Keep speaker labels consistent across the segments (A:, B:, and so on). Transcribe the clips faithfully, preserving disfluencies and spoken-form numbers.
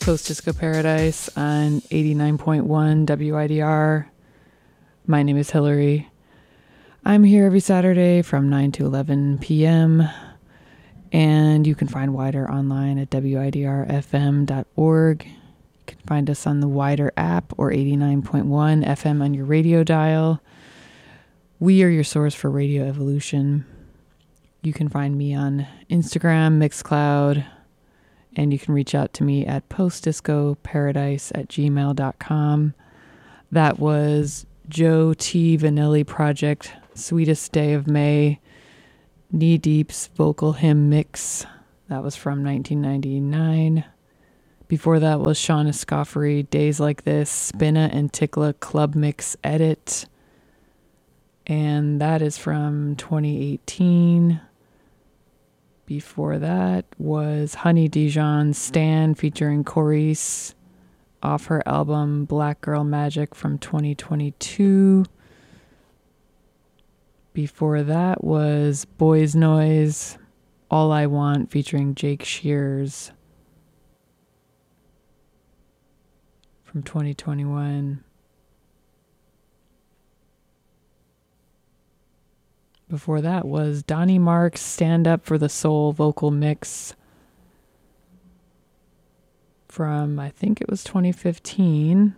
A: Post Disco Paradise on eighty-nine point one W I D R. My name is Hillary. I'm here every Saturday from nine to eleven p.m. And you can find Wider online at W I D R F M dot org. You can find us on the Wider app or eighty-nine point one F M on your radio dial. We are your source for Radio Evolution. You can find me on Instagram, Mixcloud, and you can reach out to me at postdiscoparadise at gmail dot com. That was Joe T. Vanilli Project, Sweetest Day of May, Knee Deep's vocal hymn mix. That was from nineteen ninety-nine. Before that was Sean Escoffery, Days Like This, Spinna and Tickla Club Mix Edit. And that is from twenty eighteen. Before that was Honey Dijon's Stand featuring Corice off her album Black Girl Magic from twenty twenty-two. Before that was Boys Noise, All I Want featuring Jake Shears from twenty twenty-one. Before that was Donnie Mark's Stand Up for the Soul vocal mix from, I think it was twenty fifteen.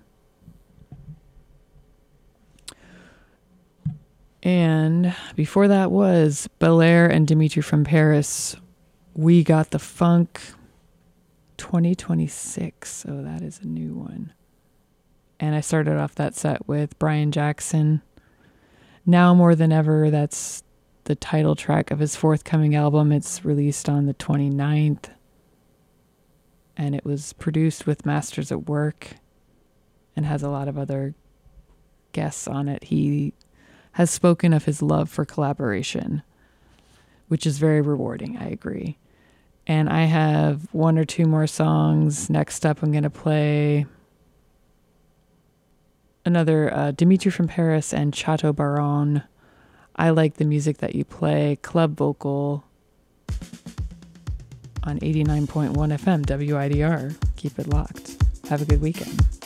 A: And before that was Belair and Dimitri from Paris, We Got the Funk, twenty twenty-six. So that is a new one. And I started off that set with Brian Jackson, Now More Than Ever. That's the title track of his forthcoming album. It's released on the twenty-ninth. And it was produced with Masters at Work and has a lot of other guests on it. He has spoken of his love for collaboration, which is very rewarding, I agree. And I have one or two more songs. Next up, I'm going to play another uh, Dimitri from Paris and Chateau Baron. I Like the Music That You Play, club vocal on eighty-nine point one F M W I D R. Keep it locked. Have a good weekend.